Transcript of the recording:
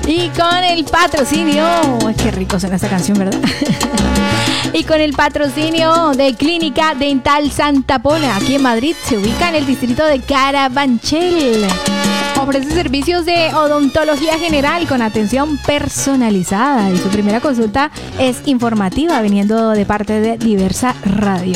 Y con el patrocinio, qué rico suena esta canción, ¿verdad? Y con el patrocinio de Clínica Dental Santa Pola, aquí en Madrid, se ubica en el distrito de Carabanchel. Ofrece servicios de odontología general con atención personalizada y su primera consulta es informativa, viniendo de parte de Diversa Radio.